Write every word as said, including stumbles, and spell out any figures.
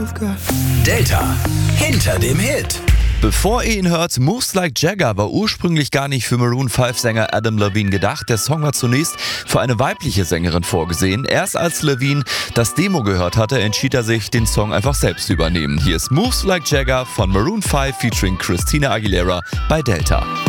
Delta hinter dem Hit. Bevor ihr ihn hört, Moves Like Jagger war ursprünglich gar nicht für Maroon fünf Sänger Adam Levine gedacht. Der Song war zunächst für eine weibliche Sängerin vorgesehen. Erst als Levine das Demo gehört hatte, entschied er sich, den Song einfach selbst zu übernehmen. Hier ist Moves Like Jagger von Maroon fünf featuring Christina Aguilera bei Delta.